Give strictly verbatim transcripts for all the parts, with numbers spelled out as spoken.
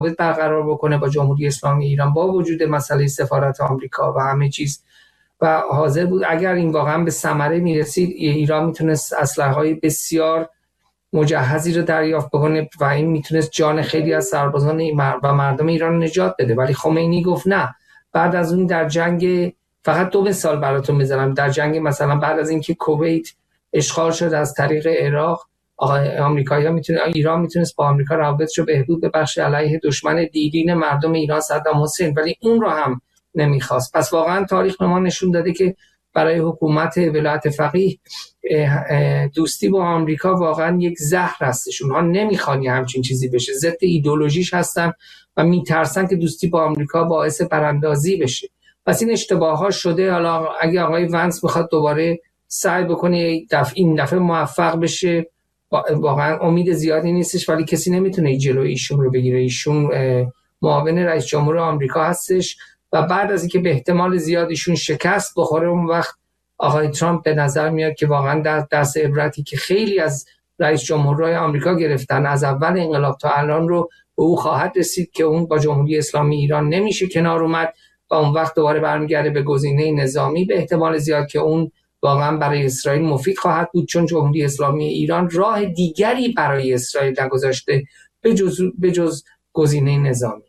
برقرار بکنه با جمهوری اسلامی ایران با وجود مسئله سفارت آمریکا و همه چیز و حاضر بود اگر این واقعا به ثمره میرسید ایران میتونست اسلحه‌های بسیار مجهزی رو دریافت بکنه و این میتونست جان خیلی از سربازان و مردم ایران نجات بده. ولی خمینی گفت نه. بعد از اون در جنگ، فقط دو مثال براتون میزنم، در جنگ مثلا بعد از اینکه کویت اشغال شد از طریق عراق، آمریکایی‌ها میتونه ایران میتونست با آمریکا روابطش رو بهبود ببخشه علیه دشمن دیرین مردم ایران صدام حسین، ولی اون رو هم نمیخواست. پس واقعا تاریخ به ما نشون داده که برای حکومت ولایت فقیه دوستی با آمریکا واقعا یک زهر هستش. اونها نمیخوان همچین چیزی بشه، ضد ایدئولوژیش هستن و میترسن که دوستی با آمریکا باعث براندازی بشه. پس این اشتباه ها شده. حالا اگه آقای ونس بخواد دوباره سعی بکنه دفع این دفعه موفق بشه، واقعا امید زیادی نیستش، ولی کسی نمیتونه جلوی ایشون رو بگیره. ایشون معاون رئیس جمهور آمریکا هستش و بعد از اینکه به احتمال زیاد ایشون شکست بخوره، اون وقت آقای ترامپ به نظر میاد که واقعا در درس عبرتی که خیلی از رئیس جمهورهای آمریکا گرفتن از اول انقلاب تا الان رو به او خواهد رسید که اون با جمهوری اسلامی ایران نمیشه کنار اومد و اون وقت دوباره برمیگرده به گزینه نظامی، به احتمال زیاد که اون واقعا برای اسرائیل مفید خواهد بود، چون جمهوری اسلامی ایران راه دیگری برای اسرائیل نگذاشته به جز به جز گزینه نظامی.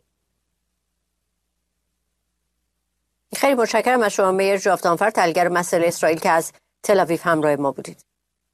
خیلی متشکرم از شما میر جاودانفر، تحلیلگر مسائل اسرائیل که از تل آویو همراه ما بودید.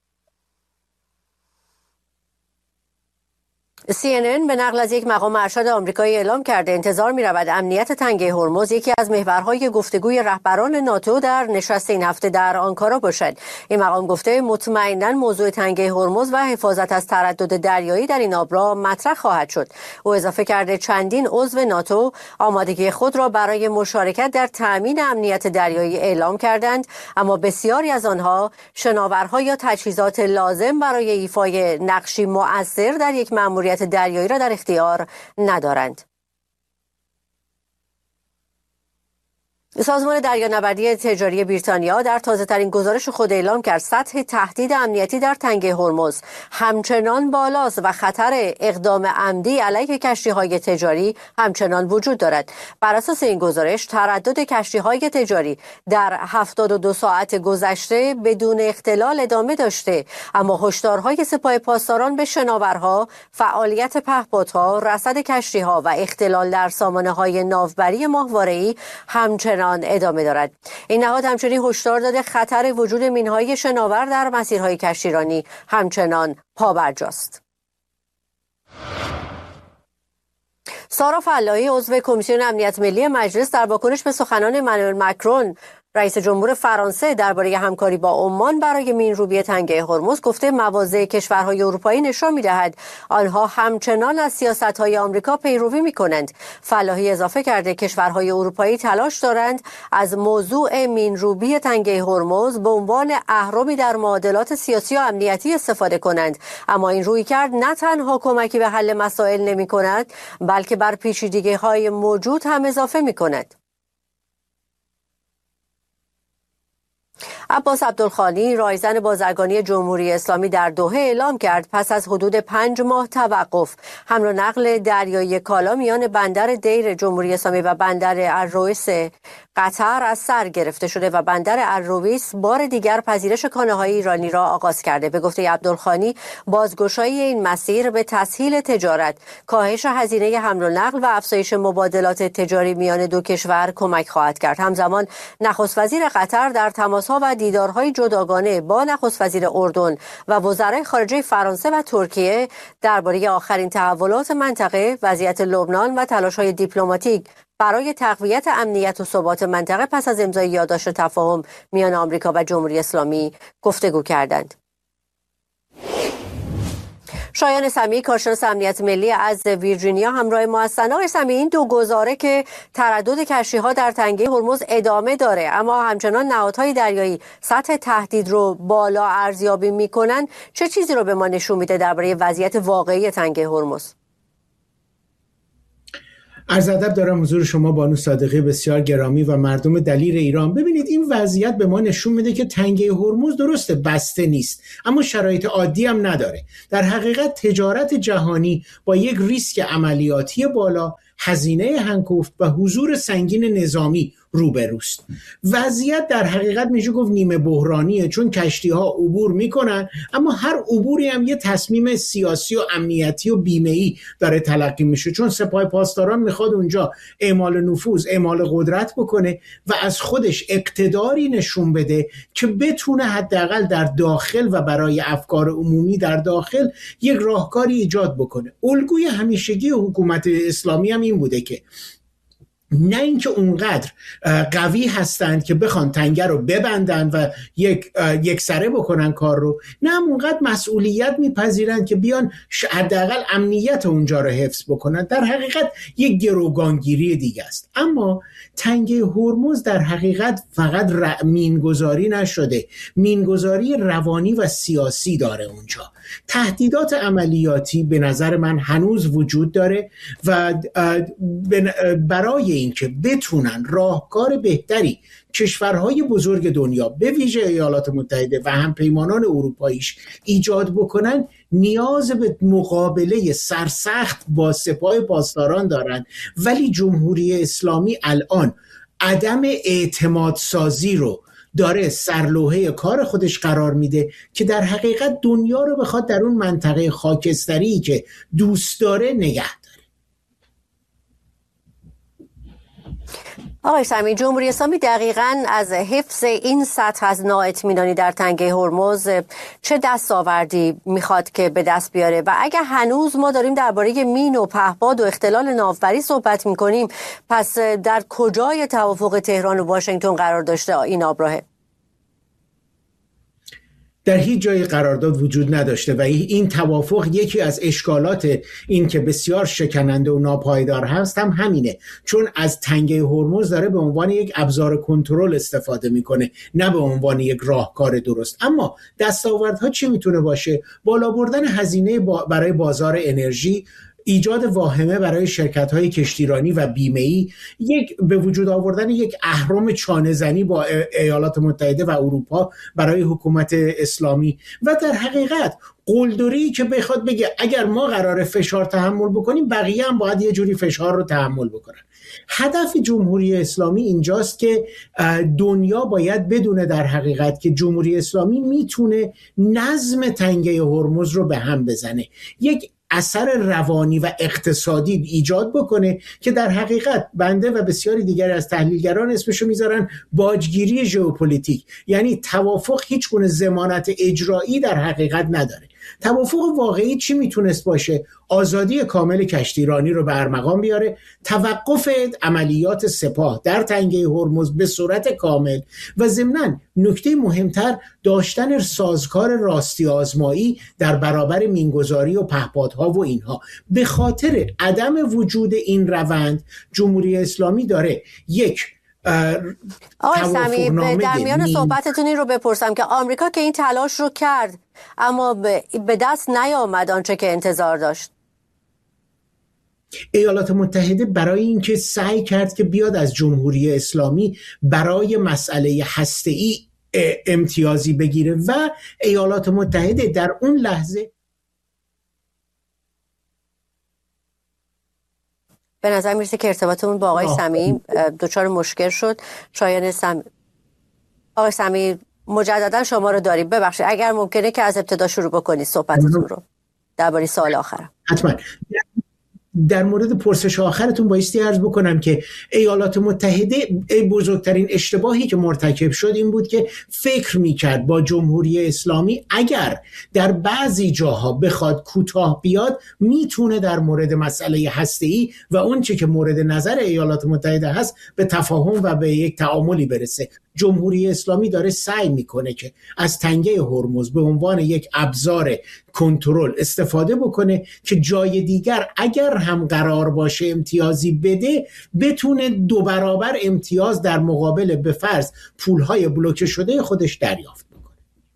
سی ان ان به نقل از یک مقام ارشد آمریکایی اعلام کرده انتظار می‌رود امنیت تنگه هرمز یکی از محورهای گفتگوی رهبران ناتو در نشست این هفته در آنکارا باشد. این مقام گفته مطمئناً موضوع تنگه هرمز و حفاظت از تردد دریایی در این آب را مطرح خواهد شد. او اضافه کرده چندین عضو ناتو آمادگی خود را برای مشارکت در تأمین امنیت دریایی اعلام کردند، اما بسیاری از آنها شناورها یا تجهیزات لازم برای ایفای نقشی مؤثر در یک مأموریت دریایی را در اختیار ندارند. سازمان دریانوردی تجاری بریتانیا در تازه‌ترین گزارش خود اعلام کرد سطح تهدید امنیتی در تنگه هرمز همچنان بالاست و خطر اقدام عمدی علیه کشتی‌های تجاری همچنان وجود دارد. بر اساس این گزارش تردد کشتی‌های تجاری در هفتاد و دو ساعت گذشته بدون اختلال ادامه داشته، اما هشدارهای سپاه پاسداران به شناورها، فعالیت پهپادها، رصد کشتی‌ها و اختلال در سامانه‌های ناوبری ماهواره‌ای همچنان ادامه دارد. این نهاد همچنین هشدار داده خطر وجود مین‌های شناور در مسیرهای کشتیرانی همچنان پابرجاست. سارا فلاحی عضو کمیسیون امنیت ملی مجلس در واکنش به سخنان امانوئل ماکرون رئیس جمهور فرانسه درباره همکاری با عمان برای مین‌روبی تنگه هرمز گفته مواضع کشورهای اروپایی نشان می‌دهد آنها همچنان از سیاست‌های آمریکا پیروی می‌کنند. فلاحی اضافه کرده کشورهای اروپایی تلاش دارند از موضوع مین‌روبی تنگه هرمز به عنوان اهرمی در معادلات سیاسی و امنیتی استفاده کنند، اما این رویکرد نه تنها کمکی به حل مسائل نمی‌کند بلکه بر پیچیدگی‌های موجود هم اضافه می‌کند. عباس عبدالخانی رایزن بازرگانی جمهوری اسلامی در دوحه اعلام کرد پس از حدود پنج ماه توقف حمل و نقل دریایی کالا میان بندر دیر جمهوری اسلامی و بندر الرویس قطر از سر گرفته شده و بندر الرویس بار دیگر پذیرش کالاهای ایرانی را آغاز کرده. به گفته عبدالخانی بازگشایی این مسیر به تسهیل تجارت، کاهش هزینه حمل و نقل و افزایش مبادلات تجاری میان دو کشور کمک خواهد کرد. همزمان نخست وزیر قطر در تماس‌ها و دیدارهای جداگانه با نخست وزیر اردن و وزرای خارجه فرانسه و ترکیه درباره آخرین تحولات منطقه، وضعیت لبنان و تلاش‌های دیپلماتیک برای تقویت امنیت و ثبات منطقه پس از امضای یادداشت تفاهم میان آمریکا و جمهوری اسلامی گفتگو کردند. شایان سمیعی کارشناس امنیت ملی از ویرجینیا همراه ما هستند. آقای سمیعی، این دو گزاره که تردد کشتی‌ها در تنگه هرمز ادامه داره اما همچنان نهادهای دریایی سطح تهدید رو بالا ارزیابی میکنن، چه چیزی رو به ما نشون میده درباره وضعیت واقعی تنگه هرمز؟ عرض ادب دارم حضور شما بانو صادقی بسیار گرامی و مردم دلیر ایران. ببینید این وضعیت به ما نشون میده که تنگه هرمز درسته بسته نیست، اما شرایط عادی هم نداره. در حقیقت تجارت جهانی با یک ریسک عملیاتی بالا، هزینه هنگفت و حضور سنگین نظامی روبروست. وضعیت در حقیقت میشه گفت نیمه بحرانیه، چون کشتی ها عبور میکنن، اما هر عبوری هم یه تصمیم سیاسی و امنیتی و بیمه‌ای داره تلقی میشه، چون سپاه پاسداران میخواد اونجا اعمال نفوذ، اعمال قدرت بکنه و از خودش اقتداری نشون بده که بتونه حداقل در داخل و برای افکار عمومی در داخل یک راهکاری ایجاد بکنه. الگوی همیشگی حکومت اسلامی هم این بوده که نه اینکه اونقدر قوی هستند که بخوان تنگه رو ببندن و یک یک سره بکنن کار رو، نه هم اونقدر مسئولیت میپذیرن که بیان حداقل امنیت اونجا رو حفظ بکنن. در حقیقت یک گروگانگیری دیگه است. اما تنگه هرمز در حقیقت فقط ر... مینگذاری نشده، مینگذاری روانی و سیاسی داره اونجا. تهدیدات عملیاتی به نظر من هنوز وجود داره و برای اینکه بتونن راهکار بهتری کشورهای بزرگ دنیا به ویژه ایالات متحده و همپیمانان اروپاییش ایجاد بکنن، نیاز به مقابله سرسخت با سپاه پاسداران دارن. ولی جمهوری اسلامی الان عدم اعتماد سازی رو داره سرلوحه کار خودش قرار میده که در حقیقت دنیا رو بخواد در اون منطقه خاکستری که دوست داره نگه داره. آقای سمیع، جمهوری اسلامی دقیقاً از حفظ این سطح از نااطمینانی در تنگه هرمز چه دستاوردی میخواد که به دست بیاره؟ و اگر هنوز ما داریم درباره مین و پهپاد و اختلال ناوبری صحبت میکنیم، پس در کجای توافق تهران و واشنگتن قرار داشته این آبراهه؟ در هیچ جای قرارداد وجود نداشته و این توافق یکی از اشکالات این که بسیار شکننده و ناپایدار هست هم همینه، چون از تنگه هرمز داره به عنوان یک ابزار کنترل استفاده میکنه، نه به عنوان یک راهکار درست. اما دستاوردها چی میتونه باشه؟ بالا بردن هزینه با برای بازار انرژی، ایجاد واهمه برای شرکت‌های کشتیرانی و بیمه‌ای، یک به وجود آوردن یک اهرم چانه‌زنی با ایالات متحده و اروپا برای حکومت اسلامی و در حقیقت قلدری که بخواد بگه اگر ما قراره فشار تحمل بکنیم بقیه هم باید یه جوری فشار رو تحمل بکنن. هدف جمهوری اسلامی اینجاست که دنیا باید بدونه در حقیقت که جمهوری اسلامی میتونه نظم تنگه هرمز رو به هم بزنه، یک اثر روانی و اقتصادی ایجاد بکنه که در حقیقت بنده و بسیاری دیگر از تحلیلگران اسمشو میذارن باجگیری ژئوپلیتیک. یعنی توافق هیچ گونه ضمانت اجرایی در حقیقت نداره. توافق واقعی چی میتونست باشه؟ آزادی کامل کشتیرانی رو به ارمغان بیاره، توقف عملیات سپاه در تنگه هرمز به صورت کامل و ضمناً نکته مهمتر داشتن سازکار راستی آزمایی در برابر مینگذاری و پهپادها و اینها. به خاطر عدم وجود این روند جمهوری اسلامی داره یک آقای سمیع، در میان صحبتتون این رو بپرسم که آمریکا که این تلاش رو کرد اما به دست نیامد آنچه که انتظار داشت. ایالات متحده برای اینکه سعی کرد که بیاد از جمهوری اسلامی برای مسئله هسته‌ای امتیازی بگیره و ایالات متحده در اون لحظه به نظر میرسه که ارتباطمون با آقای سمیع دچار مشکل شد. شایان سمیع، آقای سمیع مجددا شما رو داریم. ببخشید اگر ممکنه که از ابتدا شروع بکنید صحبتتون رو درباره سوال آخرم. حتما. در مورد پرسش آخرتون بایستی عرض بکنم که ایالات متحده بزرگترین اشتباهی که مرتکب شد این بود که فکر میکرد با جمهوری اسلامی اگر در بعضی جاها بخواد کوتاه بیاد میتونه در مورد مسئله هسته‌ای و اون چه که مورد نظر ایالات متحده هست به تفاهم و به یک تعاملی برسه. جمهوری اسلامی داره سعی میکنه که از تنگه هرمز به عنوان یک ابزار کنترل استفاده بکنه که جای دیگر اگر هم قرار باشه امتیازی بده بتونه دو برابر امتیاز در مقابل به فرض پولهای بلوکه شده خودش دریافت بکنه.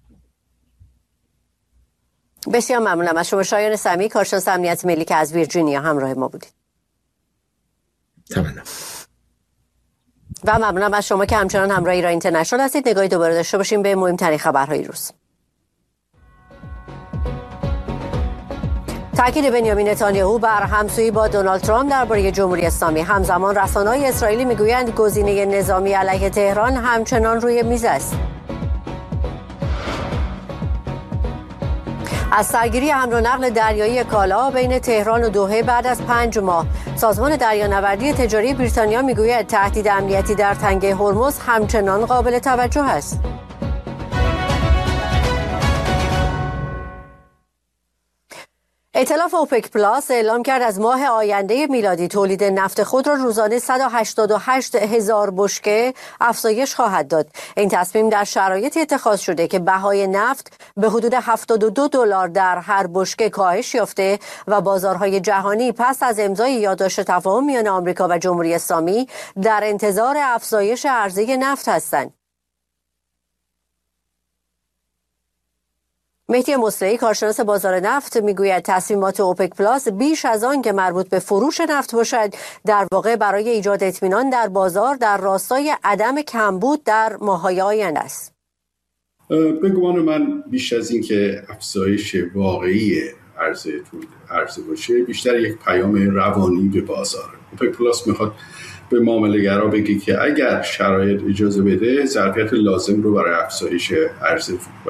بسیار ممنونم از شما شایان سمیع، کارشناس امنیت ملی که از ویرجینیا همراه ما بودید. تمام. و ممنونم از شما که همچنان همراه ایران اینترنشنال هستید. نگاهی دوباره داشته باشیم به مهمترین خبرهای روز. تاکید بنیامین نتانیاهو بر همسویی با دونالد ترامپ درباره جمهوری اسلامی. همزمان رسانه‌های اسرائیلی میگویند گزینه نظامی علیه تهران همچنان روی میز است. از سرگیری حمل و نقل دریایی کالا بین تهران و دوحه بعد از پنج ماه، سازمان دریانوردی تجاری بریتانیا میگوید تهدید امنیتی در تنگه هرمز همچنان قابل توجه است. ائتلاف اوپک پلاس اعلام کرد از ماه آینده میلادی تولید نفت خود را روزانه صد و هشتاد و هشت هزار بشکه افزایش خواهد داد. این تصمیم در شرایطی اتخاذ شده که بهای نفت به حدود هفتاد و دو دلار در هر بشکه کاهش یافته و بازارهای جهانی پس از امضای یادداشت تفاهم میان آمریکا و جمهوری اسلامی در انتظار افزایش عرضه نفت هستند. مهدی مصلحی کارشناس بازار نفت میگوید تصمیمات اوپک پلاس بیش از آن که مربوط به فروش نفت باشد در واقع برای ایجاد اطمینان در بازار در راستای عدم کمبود در ماه‌های آینده است. به گمان من بیش از این که افزایش واقعی عرضه عرضه باشه، بیشتر یک پیام روانی به بازار. اوپک پلاس میخواد به معامله‌گرا بگه که اگر شرایط اجازه بده ظرفیت لازم رو برای افزایش عرضه و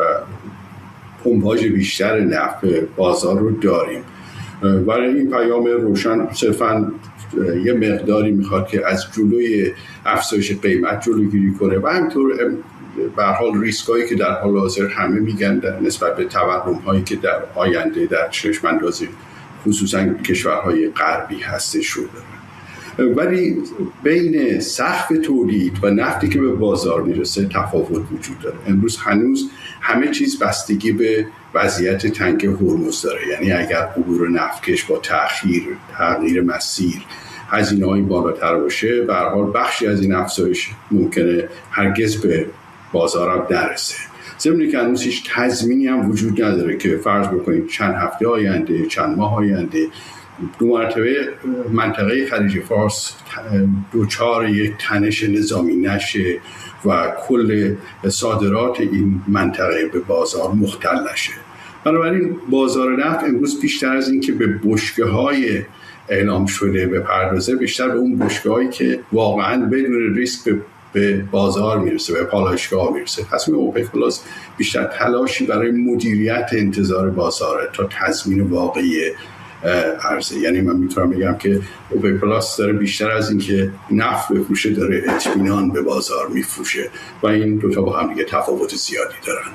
پمپاژ بیشتر نفت بازار رو داریم. برای این پیام روشن صرفاً یه مقداری میخواد که از جلوی افزایش قیمت جلوگیری کنه و همینطور به هر حال ریسکایی که در حال حاضر همه میگن در نسبت به تورم هایی که در آینده در چشم اندازی خصوصاً کشورهای غربی هستش رو داره. ولی بین سقف تولید و نفتی که به بازار میرسه تفاوت وجود داره. امروز هنوز همه چیز بستگی به وضعیت تنگ هرمز داره. یعنی اگر عبور نفتکش با تأخیر، تغییر مسیر، هزینه‌های بالاتر باشه، به هر حال بخشی از این افزایش ممکنه هرگز به بازار هم نرسه. ضمن که هنوز هیچ تضمینی هم وجود نداره که فرض بکنید چند هفته آینده، چند ماه آینده دو مرتبه منطقه خلیج فارس دوچار یک تنش نظامی نشه و کل صادرات این منطقه به بازار مختل نشه. بنابراین بازار نفت امروز بیشتر از این که به بشکه‌های اعلام شده به پردازه، بیشتر به اون بشکه‌هایی که واقعاً بدون ریسک به به بازار میرسه، به پالایشگاه میرسه. تصمیم اوپک پلاس بیشتر تلاشی برای مدیریت انتظار بازاره تا تضمین واقعی عرضه. یعنی من میتونم بگم که اوپک پلاس داره بیشتر از این که نفت بفروشه داره اطمینان به بازار میفروشه و این دوتا با هم دیگه تفاوت زیادی دارن.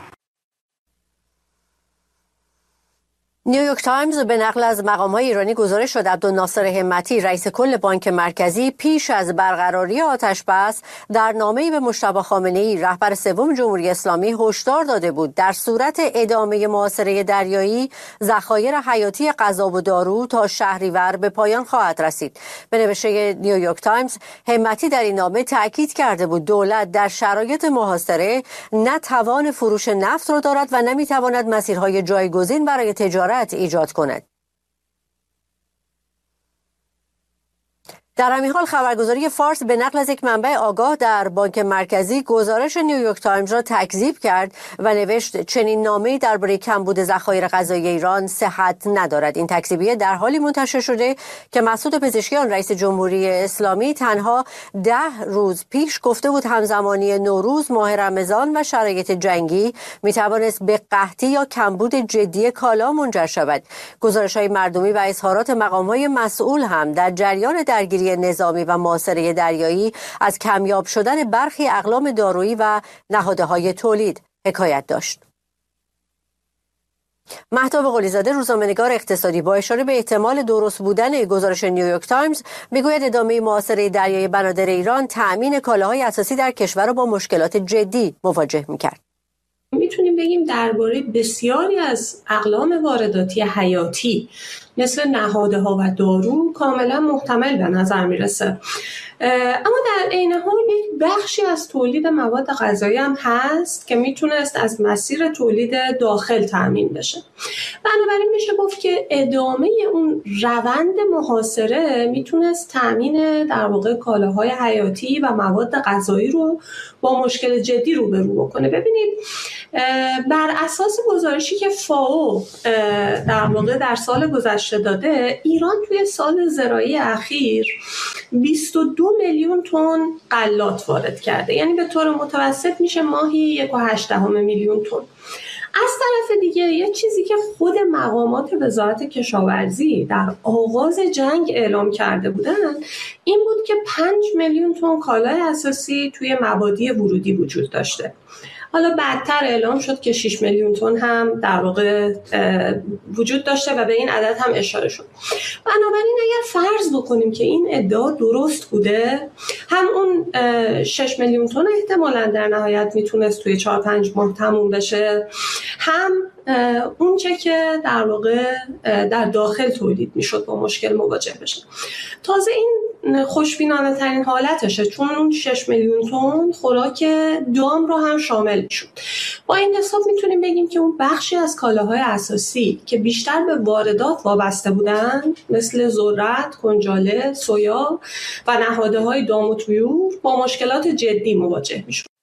نیویورک تایمز به نقل از مقام‌های ایرانی گزارش شد عبدالناصر همتی رئیس کل بانک مرکزی پیش از برقراری آتش‌بس در نامه‌ای به مجتبی خامنه‌ای رهبر سوم جمهوری اسلامی هشدار داده بود در صورت ادامه محاصره دریایی ذخایر حیاتی غذا و دارو تا شهریور به پایان خواهد رسید. به نوشته نیویورک تایمز همتی در این نامه تاکید کرده بود دولت در شرایط محاصره نه توان فروش نفت را دارد و نمی‌تواند مسیرهای جایگزین برای تجارت ایجاد کند. در همین حال خبرگزاری فارس به نقل از یک منبع آگاه در بانک مرکزی گزارش نیویورک تایمز را تکذیب کرد و نوشت چنین نامه‌ای درباره کمبود ذخایر غذایی ایران صحت ندارد. این تکذیبیه در حالی منتشر شده که مسعود پزشکیان رئیس جمهوری اسلامی تنها ده روز پیش گفته بود همزمانی نوروز، ماه رمضان و شرایط جنگی میتوانست به قحطی یا کمبود جدی کالا منجر شود. گزارش‌های مردمی و اظهارات مقام‌های مسئول هم در جریان درگیری نظامی و محاصره دریایی از کمیاب شدن برخی اقلام دارویی و نهادهای تولید حکایت داشت. مهتاب قلیزاده روزنامه‌نگار اقتصادی با اشاره به احتمال درست بودن گزارش نیویورک تایمز میگوید ادامه محاصره دریایی بنادر ایران تأمین کالاهای اساسی در کشور را با مشکلات جدی مواجه می‌کرد. میتونیم بگیم درباره بسیاری از اقلام وارداتی حیاتی مثل نهاده ها و دارو کاملا محتمل به نظر میرسه. اما در عین حال یک بخشی از تولید مواد غذایی هم هست که میتونست از مسیر تولید داخل تامین بشه. بنابراین میشه گفت که ادامه اون روند محاصره میتونست تامین در واقع کالاهای حیاتی و مواد غذایی رو با مشکل جدی روبرو بکنه. ببینید بر اساس گزارشی که فاو در واقع در سال گذشته داده، ایران توی سال زراعی اخیر بیست و دو میلیون تن غلات وارد کرده، یعنی به طور متوسط میشه ماهی یک و هشت دهم میلیون تن. از طرف دیگه یه چیزی که خود مقامات وزارت کشاورزی در آغاز جنگ اعلام کرده بودن این بود که پنج میلیون تن کالای اساسی توی مبادی ورودی وجود داشته. حالا بعدتر اعلام شد که شش میلیون تن هم در واقع وجود داشته و به این عدد هم اشاره شد. بنابراین اگر فرض بکنیم که این ادعا درست بوده، هم اون شش میلیون تن احتمالاً در نهایت میتونست توی چهار پنج ماه تموم بشه، هم اون چه که در واقع در داخل تولید میشد با مشکل مواجه بشه. تازه این خوشبینانه ترین حالتشه، چون اون شش میلیون تن خوراک دام رو هم شامل میشد. با این حساب میتونیم بگیم که اون بخشی از کالاهای اساسی که بیشتر به واردات وابسته بودن مثل ذرت، کنجاله، سویا و نهاده‌های دام و طیور با مشکلات جدی مواجه میشد.